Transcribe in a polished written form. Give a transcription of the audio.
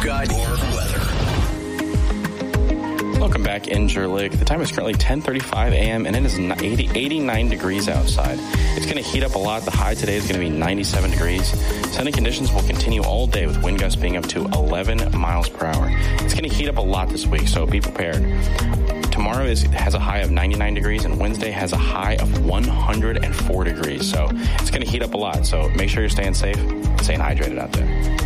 got your weather. Welcome back, Incirlik. The time is currently 10:35 a.m. and it is 89 degrees outside. It's going to heat up a lot. The high today is going to be 97 degrees. Sunny conditions will continue all day with wind gusts being up to 11 miles per hour. It's going to heat up a lot this week, so be prepared. Tomorrow has a high of 99 degrees, and Wednesday has a high of 104 degrees. So it's going to heat up a lot. So make sure you're staying safe and staying hydrated out there.